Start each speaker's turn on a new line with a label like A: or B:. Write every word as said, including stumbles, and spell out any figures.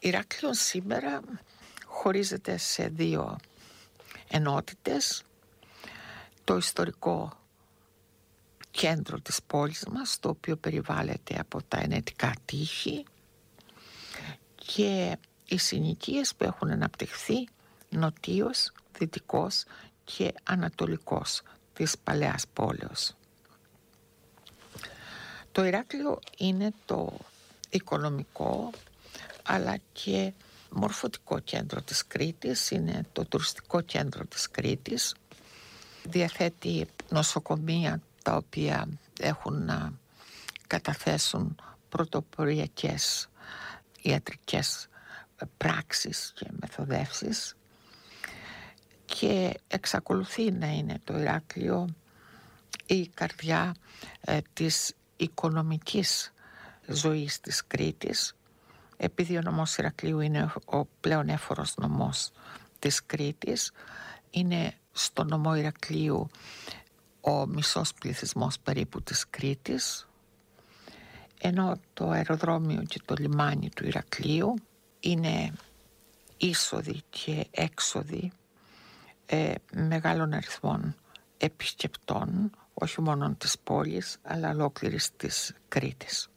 A: Ηράκλειο σήμερα χωρίζεται σε δύο ενότητες. Το ιστορικό κέντρο της πόλης μας, το οποίο περιβάλλεται από τα ενετικά τείχη, και οι συνοικίες που έχουν αναπτυχθεί νοτίως, δυτικός και ανατολικός της παλαιάς πόλεως. Το Ηράκλειο είναι το οικονομικό αλλά και μορφωτικό κέντρο της Κρήτης, είναι το τουριστικό κέντρο της Κρήτης. Διαθέτει νοσοκομεία τα οποία έχουν να καταθέσουν πρωτοποριακές ιατρικές πράξεις και μεθοδεύσεις, και εξακολουθεί να είναι το Ηράκλειο η καρδιά ε, της οικονομικής ζωής της Κρήτης, επειδή ο νομός Ηρακλείου είναι ο πλέον έφορος νομός της Κρήτης. Είναι στο νομό Ηρακλείου ο μισός πληθυσμός περίπου της Κρήτης, ενώ το αεροδρόμιο και το λιμάνι του Ηρακλείου είναι είσοδοι και έξοδοι ε, μεγάλων αριθμών επισκεπτών, όχι μόνο της πόλης αλλά ολόκληρης της Κρήτης.